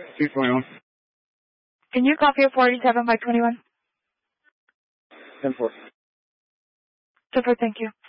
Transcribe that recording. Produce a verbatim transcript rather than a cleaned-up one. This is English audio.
two twenty-one. Can you copy a forty-seven by twenty-one? ten four. Super, thank you.